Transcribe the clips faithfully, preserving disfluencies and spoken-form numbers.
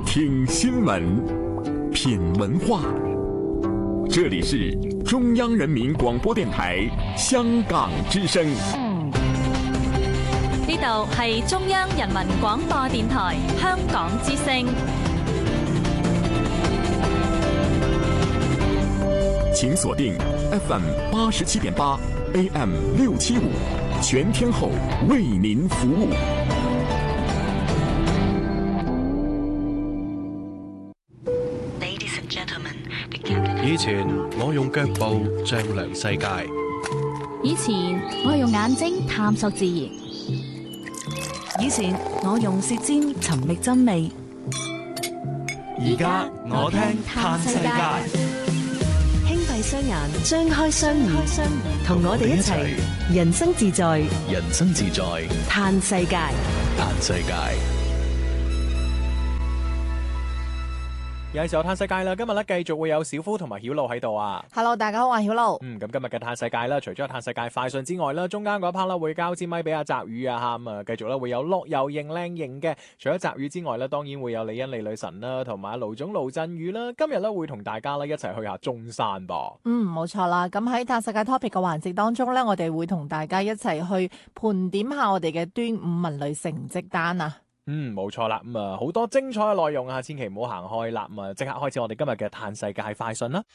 听新闻，品文化。这里是中央人民广播电台香港之声。 呢度係中央人民廣播電台香港之聲。 請鎖定 F M 八十七點八 A M 六七五，全天候為您服務。 以前我用腳步丈量世界， 以前我用眼睛探索自然， 以前我用舌尖尋覓真味， 而家我聽嘆世界。 輕閉雙眼，張開雙耳，同我哋一齊人生自在， 人生自在嘆世界， 嘆世界。 有時候嘆世界啦，今日咧繼續會有小夫同埋曉露喺度啊。 Hello， 大家好，我係曉露。 嗯，咁今日嘅嘆世界啦，除咗嘆世界快訊之外啦，中間嗰一 part 啦會交支咪俾阿澤宇啊吓，咁啊繼續咧會有樂遊型靚型嘅。除咗澤宇之外咧，當然會有李欣李女神啦，同埋盧總盧振宇啦。今日咧會同大家咧一齊去下中山噃。 嗯，冇錯啦。咁喺嘆世界 topic 嘅環節當中咧，我哋會同大家一齊去盤點下我哋嘅端午文旅成績單啊。 嗯，冇錯啦，咁啊好多精彩嘅內容啊，千祈唔好行開啦，咁啊即刻開始我哋今日嘅嘆世界快訊啦！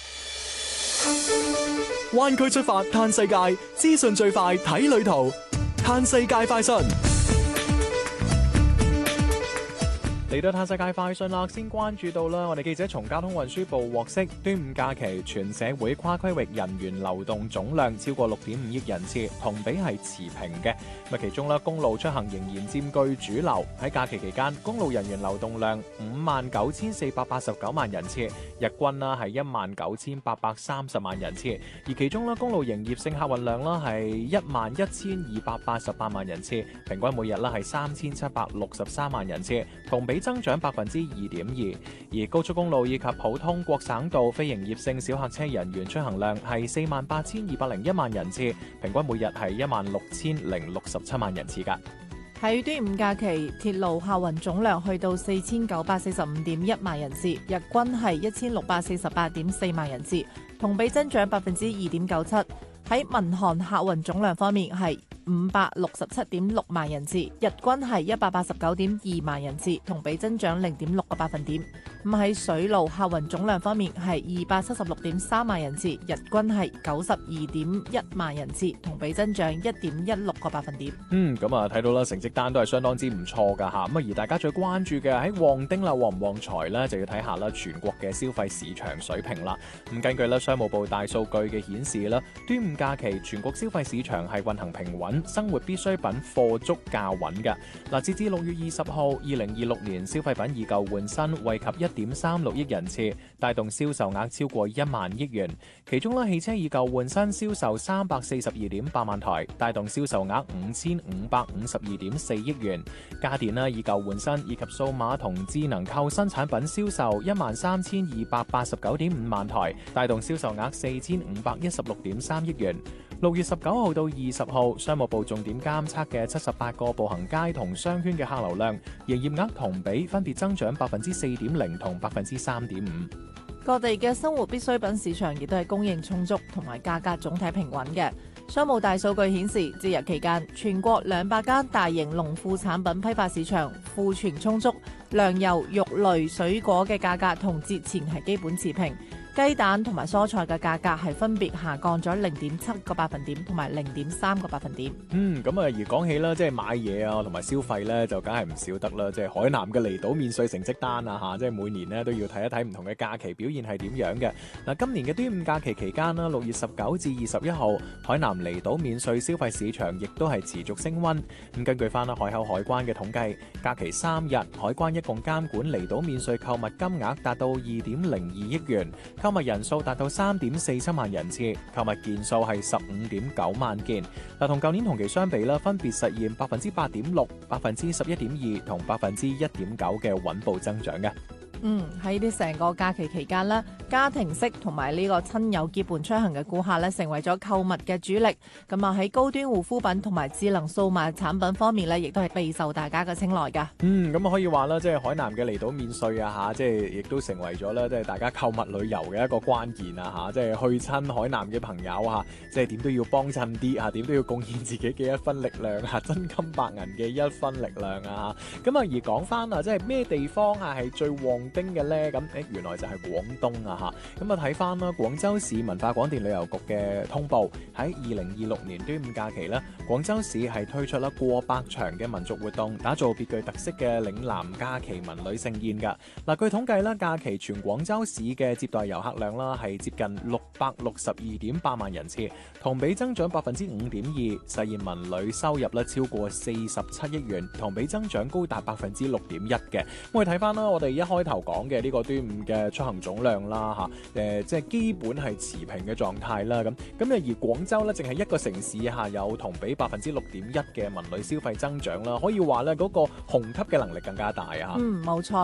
灣區出發嘆世界，資訊最快睇旅途，嘆世界快訊。 嚟到嘆世界快訊啦，先關注到啦，我哋記者從交通運輸部獲悉，端午假期全社會跨區域人員流動總量超過六點五億人次，同比係持平嘅。咁其中咧，公路出行仍然佔據主流。喺假期期間，公路人員流動量五萬九千四百八十九萬人次，日均啦係一萬九千八百三十萬人次。而其中咧，公路營業性客運量啦係一萬一千二百八十八萬人次，平均每日啦係三千七百六十三萬人次，同比增長百分之二點二。而高速公路以及普通國省道非營業性小客車人員出行量係四萬八千二百零一萬人次，平均每日係一萬六千零六十七萬人次㗎。 喺端午假期，鐵路客運總量去到四千九百四十五點一萬人次，日均係一千六百四十八點四萬人次，同比增長百分之二點九七。喺民航客運總量方面係五百六十七點六萬人次，日均係一百八十九點二萬人次，同比增長零點六個百分點。咁喺水路客運總量方面係二百七十六點三萬人次，日均係九十二點一萬人次，同比增長一點一六個百分點。 嗯，咁啊睇到啦，成績單都係相當之唔錯噶吓。咁啊，而大家最關注嘅喺旺丁啦，旺唔旺財咧，就要睇下啦全國嘅消費市場水平啦。咁根據咧商務部大數據嘅顯示啦，端午假期全國消費市場係運行平穩，生活必需品貨足價穩嘅。嗱，截至六月二十號，二零二六年消費品以舊換新惠及一點三六億人次，帶動銷售額超過一萬億元。其中咧，汽車以舊換新銷售三百四十二點八萬台，帶動銷售額五千五百五十二點四億元。家電啦以舊換新以及數碼同智能購新產品銷售一萬三千二百八十九點五萬台，帶動銷售額四千五百一十六點三億元。六月十九號到二十號，商務部重點監測嘅七十八個步行街同商圈嘅客流量，營業額同比分別增長百分之四點零同百分之三點五。 各地嘅生活必需品市場亦都係供應充足，同埋價格總體平穩嘅。商務大數據顯示，節日期間全國兩百間大型農副產品批發市場庫存充足，糧油、肉類、水果嘅價格同節前係基本持平。雞蛋同埋蔬菜嘅價格係分別下降咗零點七個百分點同埋零點三個百分點。 嗯，咁啊，而講起啦，即係買嘢啊，同埋消費咧，就梗係唔少得啦。即係海南嘅離島免稅成績單啊，嚇，即係每年咧都要睇一睇唔同嘅假期表現係點樣嘅。嗱，今年嘅端午假期期間啦，六月十九至二十一號，海南離島免稅消費市場亦都係持續升溫。咁根據翻啦海口海關嘅統計，假期三日，海關一共監管離島免稅購物金額達到二點零二億元。購物人數達到三點四七萬人次，購物件數係十五點九萬件。嗱，同舊年同期相比啦，分別實現百分之八點六、百分之十一點二同百分之一點九嘅穩步增長嘅。 嗯，喺呢成個假期期間呢，家庭式同埋呢個親友結伴出行嘅顧客呢，成為咗購物嘅主力。咁啊喺高端護膚品同埋智能數碼產品方面呢，亦都係備受大家嘅青睞㗎。 嗯，咁可以話啦，即係海南嘅離島免稅啊嚇，即係亦都成為咗咧，即係大家購物旅遊嘅一個關鍵啊嚇，即係去親海南嘅朋友嚇，即係點都要幫襯啲嚇，點都要貢獻自己嘅一分力量嚇，真金白銀嘅一分力量啊嚇。咁啊而講翻啊，即係咩地方啊係最旺丁嘅咧？咁誒原來就係廣東啊嚇。咁啊睇翻啦，廣州市文化廣電旅遊局嘅通報，喺二零二六年端午假期咧，廣州市係推出啦過百場嘅民族活動，打造別具特色嘅嶺南假期文旅盛宴㗎。嗱，據統計啦，假期全廣州市嘅接待遊客量啦係接近六百六十二點八萬人次，同比增長百分之五點二，實現文旅收入咧超過四十七億元，同比增長高達百分之六點一嘅。咁我哋睇翻啦，我哋一開頭講嘅呢個端午嘅出行總量啦嚇，誒即係基本係持平嘅狀態啦。咁咁啊而廣州咧，淨係一個城市下有同比百分之六點一嘅文旅消費增長啦，可以話咧嗰個虹吸嘅能力更加大啊！ 嗯，冇錯